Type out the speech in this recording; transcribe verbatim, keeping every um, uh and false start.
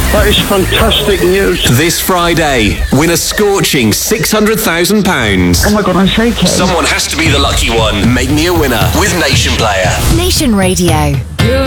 That is fantastic news. This Friday, win a scorching six hundred thousand pounds. Oh my God, I'm shaking. Someone has to be the lucky one. Make me a winner with Nation Player. Nation Radio.